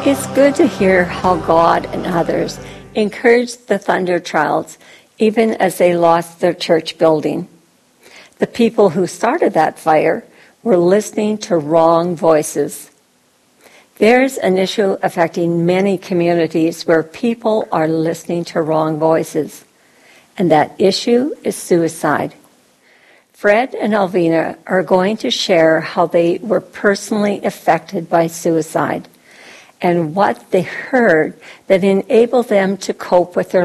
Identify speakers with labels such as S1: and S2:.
S1: It's good to hear how God and others encouraged the Thunder Childs even as they lost their church building. The people who started that fire were listening to wrong voices. There's an issue affecting many communities where people are listening to wrong voices, and that issue is suicide. Fred and Alvina are going to share how they were personally affected by suicide and what they heard that enabled them to cope with their